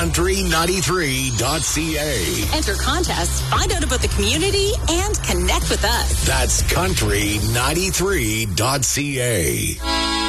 country93.ca. Enter contests, find out about the community, and connect with us. That's country93.ca.